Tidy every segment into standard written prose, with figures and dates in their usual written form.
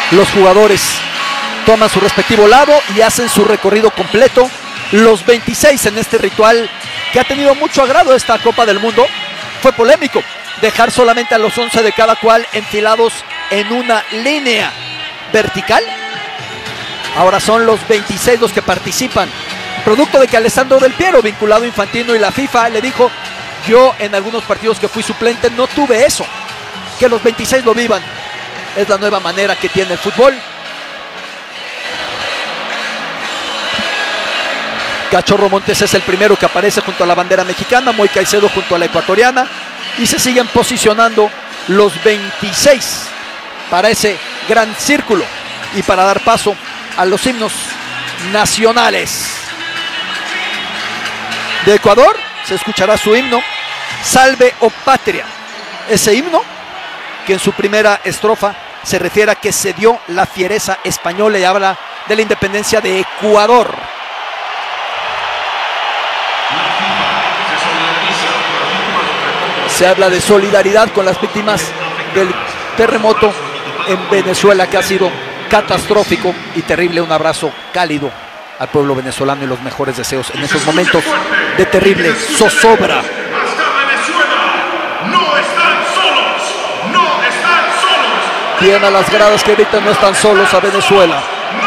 Los jugadores toman su respectivo lado y hacen su recorrido completo. Los 26 en este ritual que ha tenido mucho agrado esta Copa del Mundo. Fue polémico dejar solamente a los 11 de cada cual enfilados en una línea vertical. Ahora son los 26 los que participan, producto de que Alessandro Del Piero, vinculado a Infantino y la FIFA, le dijo: yo en algunos partidos que fui suplente no tuve eso, que los 26 lo vivan. Es la nueva manera que tiene el fútbol. Cachorro Montes es el primero que aparece junto a la bandera mexicana, Moy Caicedo junto a la ecuatoriana, y se siguen posicionando los 26 para ese gran círculo y para dar paso a los himnos nacionales. De Ecuador se escuchará su himno, Salve o Patria. Ese himno que en su primera estrofa se refiere a que se dio la fiereza española y habla de la independencia de Ecuador. Se habla de solidaridad con las víctimas del terremoto en Venezuela, que ha sido catastrófico y terrible. Un abrazo cálido al pueblo venezolano y los mejores deseos en estos momentos de terrible zozobra. Bien a las gradas que gritan: no están solos a Venezuela.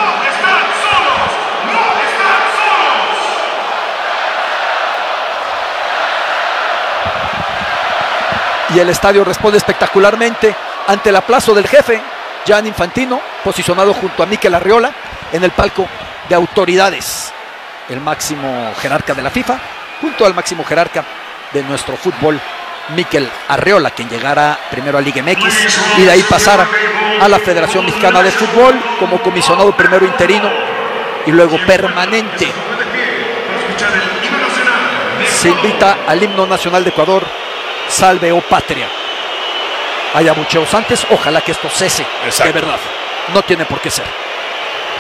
Y el estadio responde espectacularmente ante el aplauso del jefe, Gianni Infantino, posicionado junto a Mikel Arriola en el palco de autoridades. El máximo jerarca de la FIFA, junto al máximo jerarca de nuestro fútbol, Mikel Arriola, quien llegará primero a Liga MX y de ahí pasará a la Federación Mexicana de Fútbol como comisionado primero interino y luego permanente. Se invita al himno nacional de Ecuador, Salve o Patria. Hay abucheos antes, ojalá que esto cese. Exacto. De verdad, no tiene por qué ser.